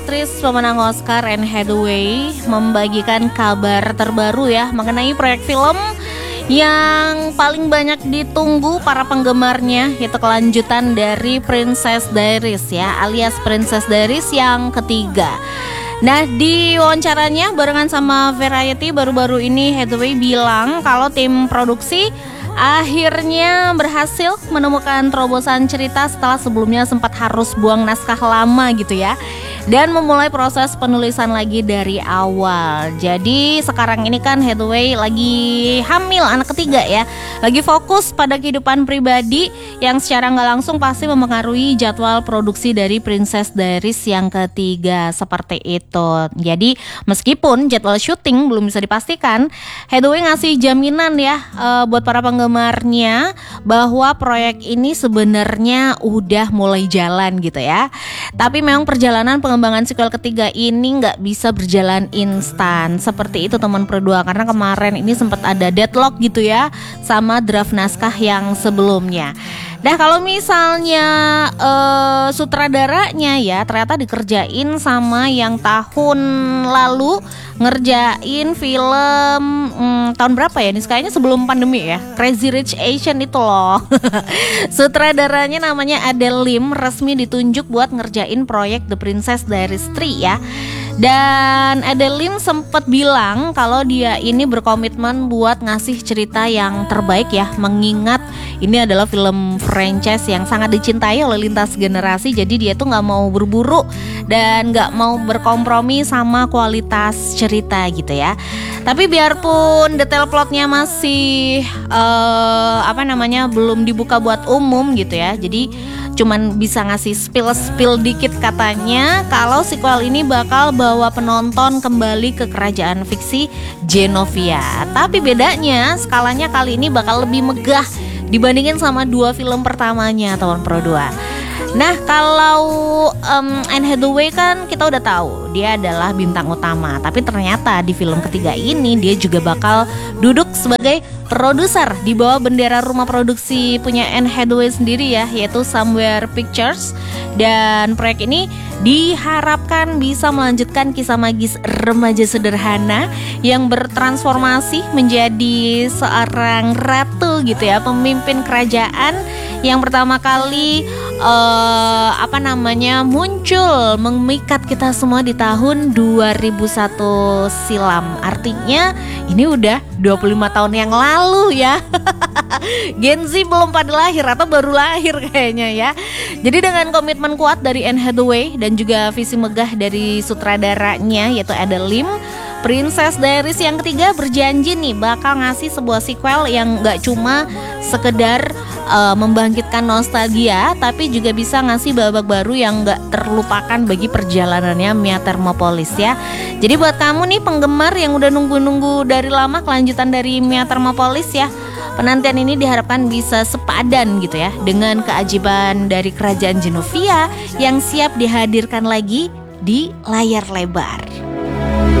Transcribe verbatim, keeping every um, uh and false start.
Aktris pemenang Oscar Anne Hathaway membagikan kabar terbaru ya mengenai proyek film yang paling banyak ditunggu para penggemarnya, yaitu kelanjutan dari Princess Diaries ya, alias Princess Diaries yang ketiga. Nah, di wawancaranya barengan sama Variety baru-baru ini, Hathaway bilang kalau tim produksi akhirnya berhasil menemukan terobosan cerita setelah sebelumnya sempat harus buang naskah lama gitu ya, dan memulai proses penulisan lagi dari awal. Jadi sekarang ini kan Hathaway lagi hamil anak ketiga ya, lagi fokus pada kehidupan pribadi yang secara nggak langsung pasti mempengaruhi jadwal produksi dari Princess Diaries yang ketiga, seperti itu. Jadi meskipun jadwal syuting belum bisa dipastikan, Hathaway ngasih jaminan ya uh, buat para penggemarnya bahwa proyek ini sebenarnya udah mulai jalan gitu ya. Tapi memang perjalanan pengembangan sequel ketiga ini nggak bisa berjalan instan seperti itu teman berdua, karena kemarin ini sempat ada deadlock gitu ya sama draft naskah yang sebelumnya. Nah, kalau misalnya uh, sutradaranya ya ternyata dikerjain sama yang tahun lalu ngerjain film hmm, tahun berapa ya? Ini kayaknya sebelum pandemi ya. Crazy Rich Asian itu loh. Sutradaranya namanya Adele Lim, resmi ditunjuk buat ngerjain proyek The Princess Diaries tiga ya. Dan Adele Lim sempat bilang kalau dia ini berkomitmen buat ngasih cerita yang terbaik ya, mengingat ini adalah film franchise yang sangat dicintai oleh lintas generasi. Jadi dia tuh gak mau berburu dan gak mau berkompromi sama kualitas cerita gitu ya. Tapi biarpun detail plotnya masih uh, apa namanya belum dibuka buat umum gitu ya, jadi cuman bisa ngasih spill-spill dikit katanya kalau sequel ini bakal bawa penonton kembali ke kerajaan fiksi Genovia. Tapi bedanya skalanya kali ini bakal lebih megah dibandingin sama dua film pertamanya tahun Pro dua. Nah, kalau um, Anne Hathaway kan kita udah tahu dia adalah bintang utama, tapi ternyata di film ketiga ini dia juga bakal duduk sebagai produser di bawah bendera rumah produksi punya Anne Hathaway sendiri ya, yaitu Somewhere Pictures. Dan proyek ini diharapkan bisa melanjutkan kisah magis remaja sederhana yang bertransformasi menjadi seorang ratu gitu ya, pemimpin kerajaan yang pertama kali uh, apa namanya muncul memikat kita semua di tahun dua ribu satu silam. Artinya ini udah dua puluh lima tahun yang lalu ya. Gen Z belum pada lahir atau baru lahir kayaknya ya. Jadi dengan komitmen kuat dari Anne Hathaway dan juga visi megah dari sutradaranya yaitu Adele Lim, Princess Diaries yang ketiga berjanji nih bakal ngasih sebuah sequel yang gak cuma sekedar uh, membangkitkan nostalgia, tapi juga bisa ngasih babak baru yang gak terlupakan bagi perjalanannya Mia Thermopolis ya. Jadi buat kamu nih penggemar yang udah nunggu-nunggu dari lama kelanjutan dari Mia Thermopolis ya, penantian ini diharapkan bisa sepadan gitu ya dengan keajaiban dari kerajaan Genovia yang siap dihadirkan lagi di layar lebar.